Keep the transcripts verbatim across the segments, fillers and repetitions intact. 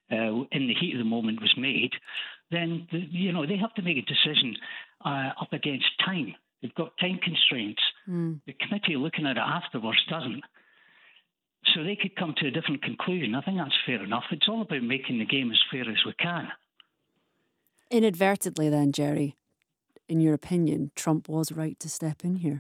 uh, in the heat of the moment was made, then, the, you know, they have to make a decision uh, up against time. They've got time constraints. Mm. The committee looking at it afterwards doesn't. So they could come to a different conclusion. I think that's fair enough. It's all about making the game as fair as we can. Inadvertently then, Jerry, in your opinion, Trump was right to step in here?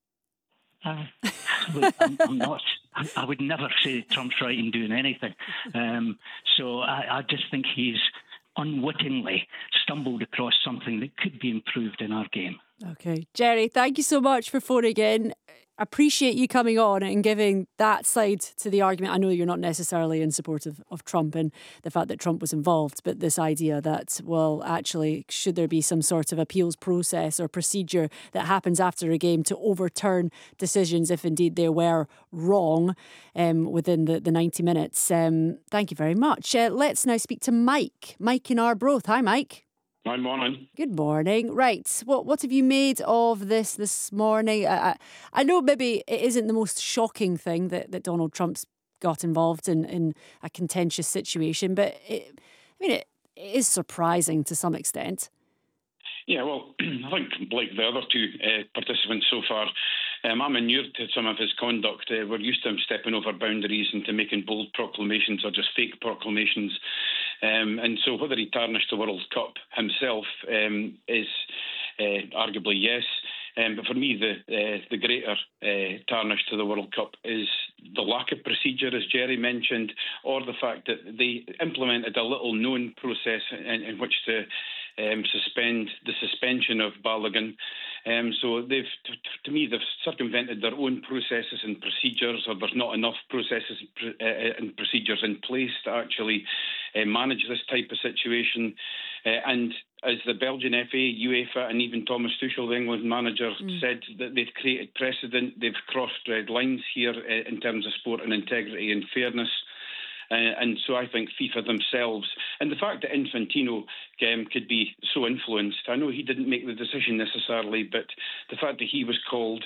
Uh, look, I'm, I'm not. I would never say Trump's right in doing anything. Um, so I, I just think he's unwittingly stumbled across something that could be improved in our game. Okay. Jerry, thank you so much for phoning in. Appreciate you coming on and giving that side to the argument. I know you're not necessarily in support of, of Trump and the fact that Trump was involved, but this idea that, well, actually, should there be some sort of appeals process or procedure that happens after a game to overturn decisions if indeed they were wrong um, within the, the ninety minutes? Um, thank you very much. Uh, let's now speak to Mike. Mike in Arbroath. Hi, Mike. Good morning. Good morning. Right. What what have you made of this this morning? I, I, I know maybe it isn't the most shocking thing that, that Donald Trump's got involved in, in a contentious situation, but it, I mean, it, it is surprising to some extent. Yeah, well, I think like the other two uh, participants so far, um, I'm inured to some of his conduct. Uh, we're used to him stepping over boundaries and to making bold proclamations or just fake proclamations. Um, and so whether he tarnished the World Cup himself um, is uh, arguably yes. Um, but for me, the uh, the greater uh, tarnish to the World Cup is the lack of procedure, as Jerry mentioned, or the fact that they implemented a little-known process in, in which to um, suspend the suspension of Balogun. Um, so they've, to, to me, they've circumvented their own processes and procedures, or there's not enough processes and procedures in place to actually uh, manage this type of situation. Uh, and as the Belgian F A, UEFA, and even Thomas Tuchel, the England manager, mm. said that they've created precedent. They've crossed red lines here uh, in terms of sport and integrity and fairness. Uh, and so I think FIFA themselves, and the fact that Infantino um, could be so influenced, I know he didn't make the decision necessarily, but the fact that he was called,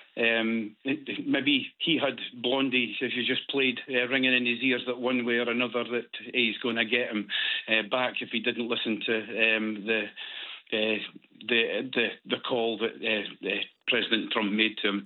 um, maybe he had Blondie, if you just played, uh, ringing in his ears that one way or another that he's going to get him uh, back if he didn't listen to um, the, uh, the the the call that uh, uh, President Trump made to him.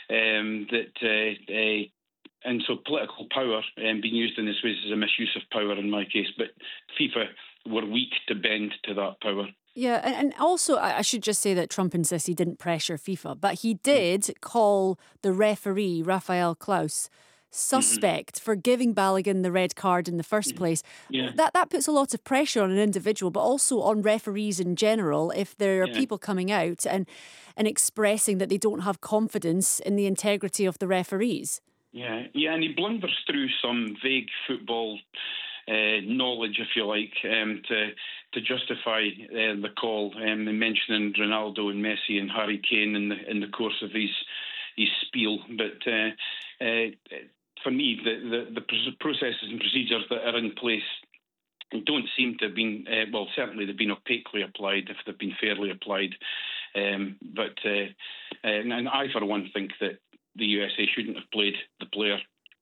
Um, that uh, uh, And so political power um, being used in this way is a misuse of power in my case. But FIFA were weak to bend to that power. Yeah, and also I should just say that Trump insists he didn't pressure FIFA, but he did call the referee, Rafael Klaus, suspect mm-hmm. for giving Balogun the red card in the first place. Yeah. That that puts a lot of pressure on an individual, but also on referees in general, if there are yeah. people coming out and, and expressing that they don't have confidence in the integrity of the referees. Yeah, yeah, and he blunders through some vague football uh, knowledge, if you like, um, to to justify uh, the call, um, mentioning Ronaldo and Messi and Harry Kane in the in the course of his his spiel. But uh, uh, for me, the, the the processes and procedures that are in place don't seem to have been uh, well. Certainly, they've been opaquely applied if they've been fairly applied. Um, but uh, and, and I, for one, think that the U S A shouldn't have played the player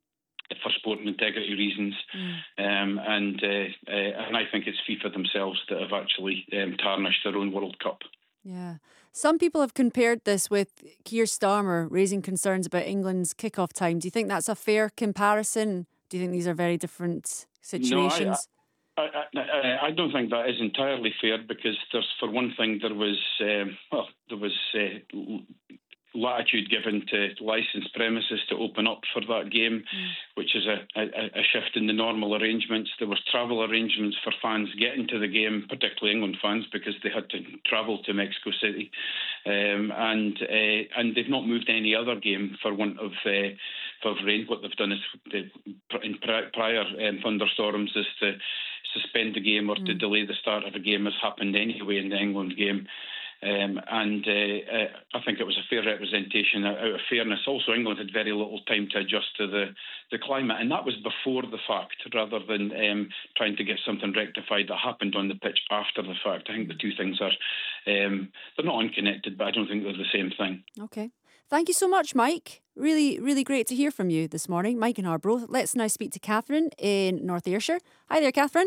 for sport and integrity reasons, mm. um, and uh, uh, and I think it's FIFA themselves that have actually um, tarnished their own World Cup. Yeah, some people have compared this with Keir Starmer raising concerns about England's kick-off time. Do you think that's a fair comparison? Do you think these are very different situations? No, I, I, I, I don't think that is entirely fair, because there's, for one thing, there was um, well, there was. Uh, latitude given to licensed premises to open up for that game, mm. which is a, a, a shift in the normal arrangements. There was travel arrangements for fans getting to the game, particularly England fans, because they had to travel to Mexico City. Um, and uh, and they've not moved any other game for want of uh, for rain. What they've done is, they, in prior um, thunderstorms, is to suspend the game or mm. to delay the start of a game, as happened anyway in the England game. Um, and uh, uh, I think it was a fair representation out of fairness. Also, England had very little time to adjust to the, the climate, and that was before the fact, rather than um, trying to get something rectified that happened on the pitch after the fact. I think the two things are, um, they're not unconnected, but I don't think they're the same thing. Okay. Thank you so much, Mike. Really, really great to hear from you this morning. Mike in Arbroath. Let's now speak to Catherine in North Ayrshire. Hi there, Catherine.